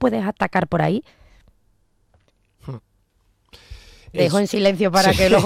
puedes atacar por ahí. Dejo Es- en silencio para Sí. que los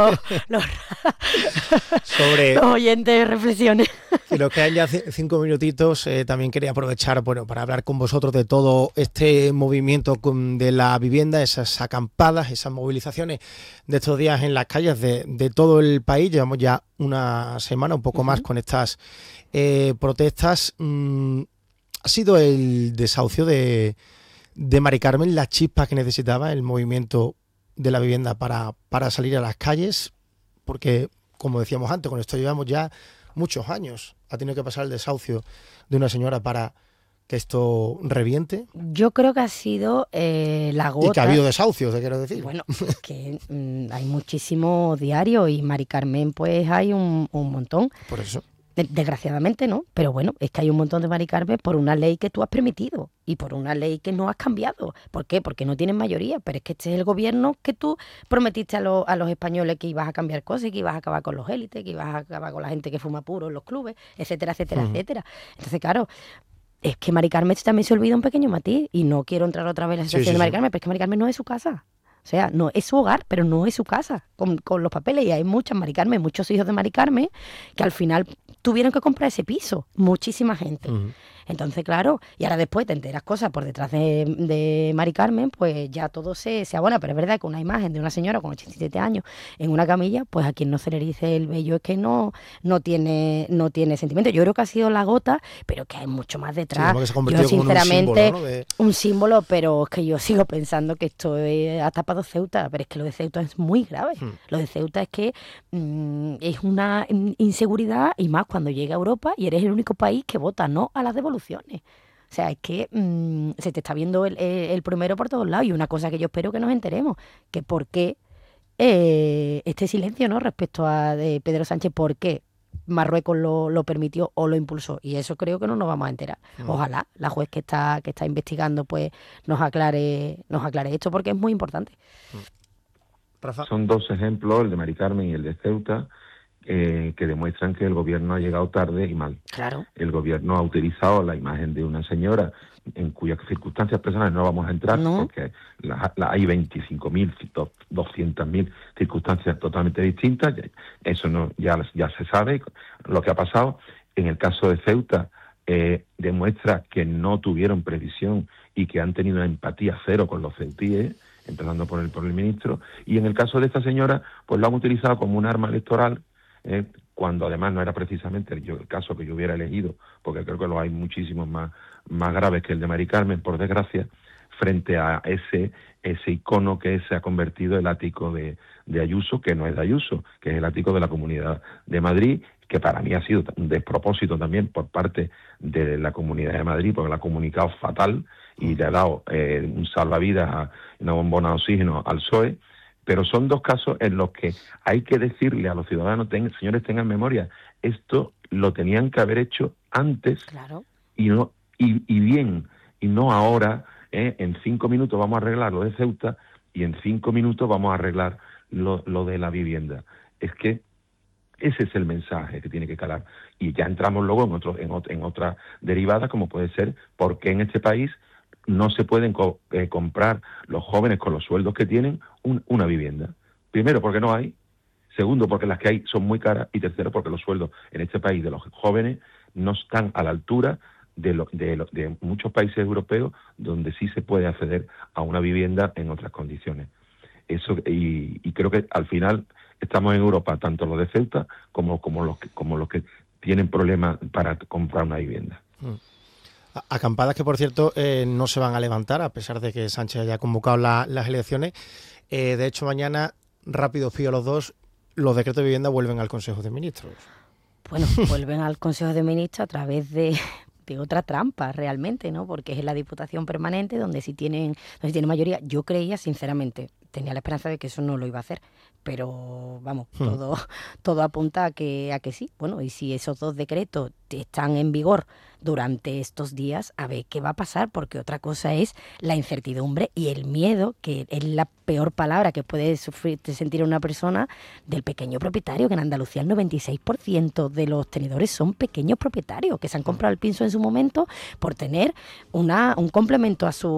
oyentes reflexionen. Si nos quedan ya 5 minutitos, también quería aprovechar, bueno, para hablar con vosotros de todo este movimiento de la vivienda, esas acampadas, esas movilizaciones de estos días en las calles de todo el país. Llevamos ya una semana, un poco más, con estas protestas. Ha sido el desahucio de Mari Carmen la chispa que necesitaba el movimiento de la vivienda para salir a las calles, porque, como decíamos antes, con esto llevamos ya muchos años. Ha tenido que pasar el desahucio de una señora para que esto reviente. Yo creo que ha sido la gota. Y que ha habido desahucios, te quiero decir. Bueno, es que hay muchísimos diarios y Mari Carmen pues hay un montón. Por eso. Desgraciadamente no, pero bueno, es que hay un montón de Mari Carmen por una ley que tú has permitido y por una ley que no has cambiado. ¿Por qué? Porque no tienen mayoría, pero es que este es el gobierno que tú prometiste a los españoles que ibas a cambiar cosas y que ibas a acabar con los élites, que ibas a acabar con la gente que fuma puro en los clubes, etcétera, etcétera, etcétera. Entonces, claro, es que Mari Carmen también se olvida un pequeño matiz y no quiero entrar otra vez en la situación de Mari Carmen, pero es que Mari Carmen no es su casa. O sea, no es su hogar, pero no es su casa, con los papeles. Y hay muchas Mari Carmen, muchos hijos de Mari Carmen, que al final tuvieron que comprar ese piso. Muchísima gente. Entonces, claro, y ahora después te enteras cosas por detrás de Mari Carmen, pues ya todo se abona. Pero es verdad que una imagen de una señora con 87 años en una camilla, pues a quien no se le erice el vello es que no tiene sentimiento. Yo creo que ha sido la gota, pero que hay mucho más detrás. Sí, yo, sinceramente, como un símbolo, ¿no? un símbolo, pero es que yo sigo pensando que esto ha tapado Ceuta, pero es que lo de Ceuta es muy grave. Lo de Ceuta es que es una inseguridad, y más cuando llega a Europa y eres el único país que vota no a las devoluciones. O sea, es que se te está viendo el primero por todos lados. Y una cosa que yo espero que nos enteremos, que por qué este silencio, ¿no?, respecto a de Pedro Sánchez, por qué Marruecos lo permitió o lo impulsó. Y eso creo que no nos vamos a enterar. Ojalá la juez que está investigando pues nos aclare esto, porque es muy importante. Rafa. Son dos ejemplos, el de Mari Carmen y el de Ceuta, que demuestran que el gobierno ha llegado tarde y mal. Claro. El gobierno ha utilizado la imagen de una señora en cuyas circunstancias personales no vamos a entrar, porque hay 25.000, 200.000 circunstancias totalmente distintas. Eso no ya se sabe lo que ha pasado. En el caso de Ceuta, demuestra que no tuvieron previsión y que han tenido una empatía cero con los ceutíes, empezando por el ministro. Y en el caso de esta señora, pues lo han utilizado como un arma electoral, cuando además no era precisamente el caso que yo hubiera elegido, porque creo que los hay muchísimos más graves que el de Mari Carmen, por desgracia, frente a ese icono que se ha convertido el ático de Ayuso, que no es de Ayuso, que es el ático de la Comunidad de Madrid, que para mí ha sido un despropósito también por parte de la Comunidad de Madrid, porque la ha comunicado fatal y le ha dado un salvavidas, una bombona de oxígeno al PSOE. Pero son dos casos en los que hay que decirle a los ciudadanos, señores, tengan memoria, esto lo tenían que haber hecho antes. Claro. y bien, y no ahora, en 5 minutos vamos a arreglar lo de Ceuta y en 5 minutos vamos a arreglar lo de la vivienda. Es que ese es el mensaje que tiene que calar. Y ya entramos luego en otra derivada, como puede ser por qué en este país no se pueden comprar los jóvenes con los sueldos que tienen una vivienda. Primero, porque no hay. Segundo, porque las que hay son muy caras. Y tercero, porque los sueldos en este país de los jóvenes no están a la altura de muchos países europeos donde sí se puede acceder a una vivienda en otras condiciones. Eso, y creo que al final estamos en Europa, tanto los de Ceuta como los que tienen problemas para comprar una vivienda. Acampadas que, por cierto, no se van a levantar, a pesar de que Sánchez haya convocado las elecciones. De hecho, mañana, rápido fío los dos, los decretos de vivienda vuelven al Consejo de Ministros. Bueno, vuelven al Consejo de Ministros a través de otra trampa realmente, ¿no? Porque es en la Diputación Permanente donde si tienen mayoría. Yo creía, sinceramente, tenía la esperanza de que eso no lo iba a hacer, pero vamos, todo apunta a que sí. Bueno, y si esos dos decretos están en vigor durante estos días, a ver qué va a pasar, porque otra cosa es la incertidumbre y el miedo, que es la peor palabra que puede sentir una persona, del pequeño propietario, que en Andalucía el 96% de los tenedores son pequeños propietarios, que se han comprado el piso en su momento por tener un complemento a su